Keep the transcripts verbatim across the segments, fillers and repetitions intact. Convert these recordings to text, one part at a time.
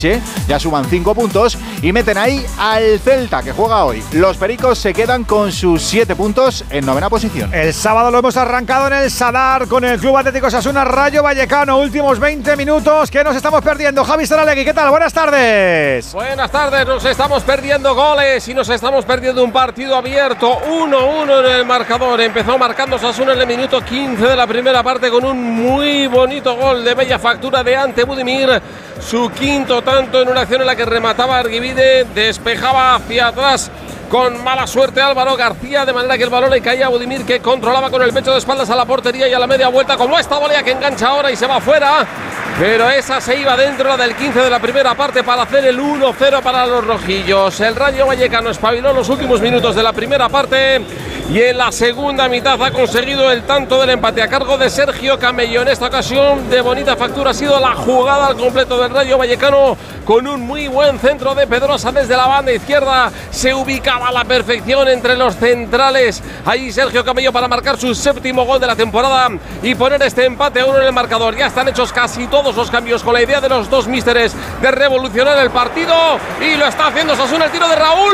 Ya suman cinco puntos y meten ahí al Celta, que juega hoy. Los pericos se quedan con sus siete puntos en novena posición. El sábado lo hemos arrancado en el Sadar con el Club Atlético Osasuna Rayo Vallecano. Últimos veinte minutos que nos estamos perdiendo. Javi Saralegui, ¿qué tal? Buenas tardes. Buenas tardes, nos estamos perdiendo goles y nos estamos perdiendo un partido abierto. uno uno en el marcador. Empezó marcando Osasuna en el minuto quince de la primera parte con un muy bonito gol de bella factura de Ante Budimir. Su quinto tanto en una acción en la que remataba Argivide, despejaba hacia atrás con mala suerte Álvaro García, de manera que el balón le caía a Budimir, que controlaba con el pecho de espaldas a la portería y a la media vuelta, como esta volea que engancha ahora y se va fuera. Pero esa se iba dentro, la del quince de la primera parte, para hacer el uno cero para los rojillos. El Rayo Vallecano espabiló los últimos minutos de la primera parte y en la segunda mitad ha conseguido el tanto del empate a cargo de Sergio Camello. En esta ocasión, de bonita factura ha sido la jugada al completo del Rayo Vallecano, con un muy buen centro de Pedrosa desde la banda izquierda. Se ubicaba a la perfección entre los centrales. Ahí Sergio Camello para marcar su séptimo gol de la temporada y poner este empate a uno en el marcador. Ya están hechos casi todos los cambios con la idea de los dos místeres de revolucionar el partido, y lo está haciendo Osasuna. El tiro de Raúl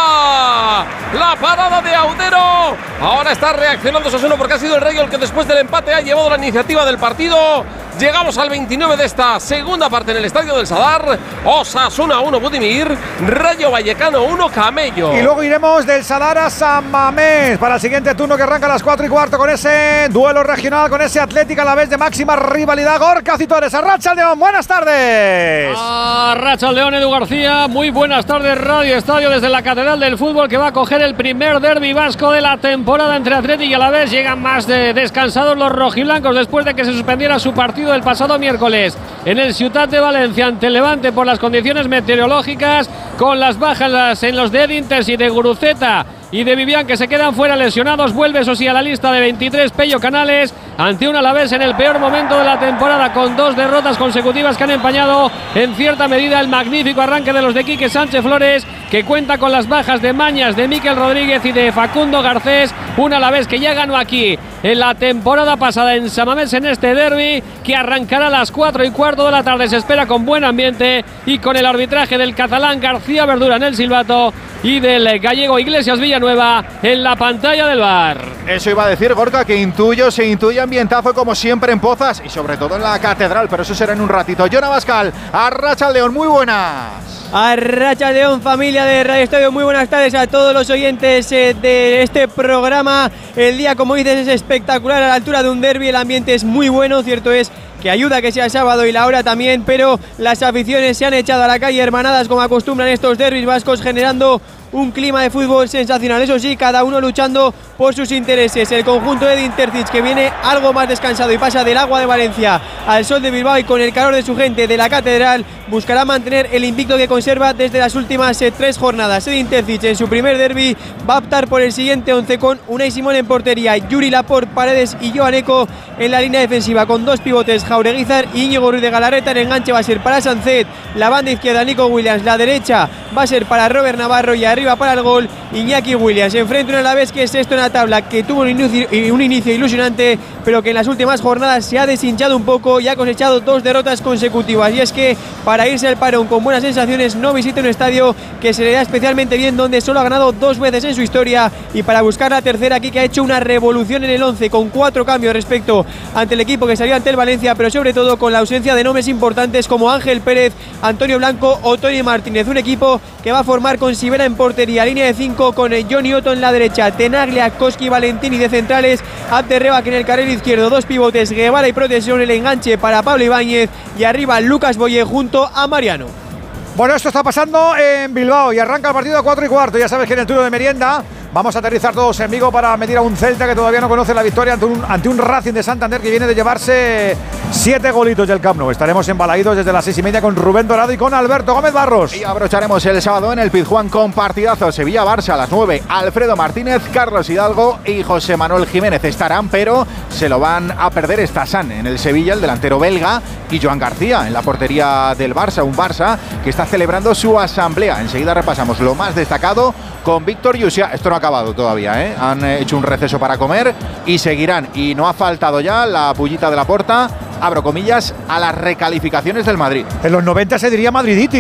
para la parada de Audero. Ahora está reaccionando Osasuna porque ha sido el Rayo el que después del empate ha llevado la iniciativa del partido. Llegamos al veintinueve de esta segunda parte en el estadio del Sadar. Osasuna uno, Budimir. Rayo Vallecano uno, Camello. Y luego iremos del Sadar a San Mamés para el siguiente turno, que arranca a las cuatro y cuarto con ese duelo regional, con ese Atlético a la vez de máxima rivalidad. Gorka Citores, Arratsaldeon, buenas tardes. Arratsaldeon, Edu García, muy buenas tardes. Radio Estadio desde la Catedral del Fútbol, que va a coger el primer derbi vasco de la temporada entre Atlético y Alavés. Llegan más de descansados los rojiblancos después de que se suspendiera su partido el pasado miércoles en el Ciutat de Valencia ante el Levante por las condiciones meteorológicas, con las bajas en los de Edinters y de Guruceta y de Vivian, que se quedan fuera lesionados. Vuelve, eso sí, a la lista de veintitrés Pello Canales, ante un Alavés en el peor momento de la temporada, con dos derrotas consecutivas que han empañado en cierta medida el magnífico arranque de los de Quique Sánchez Flores, que cuenta con las bajas de Mañas, de Miquel Rodríguez y de Facundo Garcés. Un Alavés que ya ganó aquí en la temporada pasada en San Mamés en este derbi, que arrancará a las cuatro y cuarto de la tarde. Se espera con buen ambiente y con el arbitraje del catalán García Verdura en el silbato y del gallego Iglesias Villanueva en la pantalla del V A R. Eso iba a decir, Gorka, que intuyo, se intuye ambientazo como siempre en Pozas y sobre todo en la Catedral, pero eso será en un ratito. Yona Bascal, Arratsaldeon, muy buenas. Arratsaldeon, familia de Radio Estadio, muy buenas tardes a todos los oyentes eh, de este programa. El día, como dices, es espectacular, a la altura de un derbi. El ambiente es muy bueno, cierto es que ayuda a que sea sábado y la hora también, pero las aficiones se han echado a la calle hermanadas como acostumbran estos derbis vascos, generando un clima de fútbol sensacional. Eso sí, cada uno luchando por sus intereses. El conjunto de Dinterzic, que viene algo más descansado y pasa del agua de Valencia al sol de Bilbao, y con el calor de su gente de la Catedral buscará mantener el invicto que conserva desde las últimas eh, tres jornadas. Dinterzic en su primer derbi va a optar por el siguiente once, con Unai Simón en portería, Yuri Laporte, Paredes y Joan Eco en la línea defensiva, con dos pivotes, Jaureguizar y Íñigo Ruiz de Galarreta. El enganche va a ser para Sancet, la banda izquierda Nico Williams, la derecha va a ser para Robert Navarro y arriba para el gol Iñaki Williams. Enfrente un Alavés que es sexto en la tabla, que tuvo un inicio, un inicio ilusionante, pero que en las últimas jornadas se ha deshinchado un poco y ha cosechado dos derrotas consecutivas. Y es que para irse al parón con buenas sensaciones no visita un estadio que se le da especialmente bien, donde solo ha ganado dos veces en su historia, y para buscar la tercera aquí, que ha hecho una revolución en el once con cuatro cambios respecto ante el equipo que salió ante el Valencia, pero sobre todo con la ausencia de nombres importantes como Ángel Pérez, Antonio Blanco o Tony Martínez. Un equipo que va a formar con Sivera en portería, línea de cinco con Johnny Otto en la derecha, Tenaglia, Koski, Valentini de centrales, Abderreba que en el carril izquierdo, dos pivotes, Guevara y Protección, el enganche para Pablo Ibáñez, y arriba Lucas Boye junto a Mariano. Bueno, esto está pasando en Bilbao y arranca el partido a cuatro y cuarto. Ya sabes que en el turno de merienda vamos a aterrizar todos en Vigo para medir a un Celta que todavía no conoce la victoria ante un, ante un Racing de Santander que viene de llevarse siete golitos del Camp Nou. Estaremos en Balaídos desde las seis y media con Rubén Dorado y con Alberto Gómez Barros. Y abrocharemos el sábado en el Pizjuán con partidazo Sevilla-Barça a las nueve. Alfredo Martínez, Carlos Hidalgo y José Manuel Jiménez estarán, pero se lo van a perder Estasan en el Sevilla, el delantero belga, y Joan García en la portería del Barça. Un Barça que está celebrando su asamblea. Enseguida repasamos lo más destacado con Víctor Yusia. Esto no ha acabado todavía, ¿eh? Han hecho un receso para comer y seguirán. Y no ha faltado ya la pullita de la Porta, abro comillas, a las recalificaciones del Madrid. En los noventa se diría madriditi.